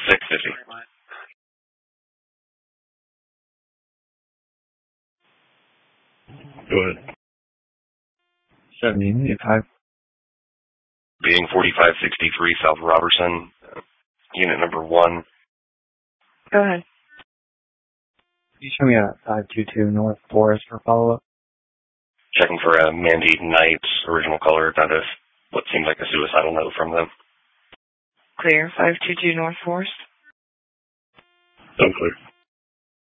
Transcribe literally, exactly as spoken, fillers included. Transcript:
six fifty. Go ahead. seventy five. Being forty-five sixty-three South Robertson, uh, unit number one. Go ahead. Can you show me a five two two North Forest for follow-up? Checking for a Mandy Knight original color, kind of what seemed like a suicidal note from them. Clear. five two two North Forest. Unclear.